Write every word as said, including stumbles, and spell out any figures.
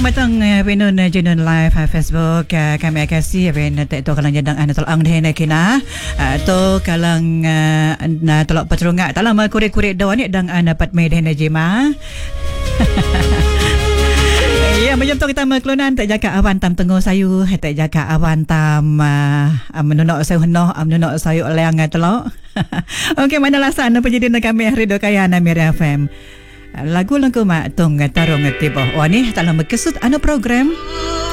matang pinun junun live Facebook kami kasih ben tak tu kalang jadang ana tolong deh kena to kalang na tolong patrunga talam kurik-kurik dawan ni dang ana pat me deh jema. Ya, macam tu kita maklunan tak jaga awan tam tengah sayu, tak jaga awan tam uh, menunok sayu henoh, menunok sayu leang telok. Okey, mana lasan apa jadi nak kami Radio Kayana Mira F M. Lagu lagu mak tung tarung tiba. Oh ni dalam berkesut anu program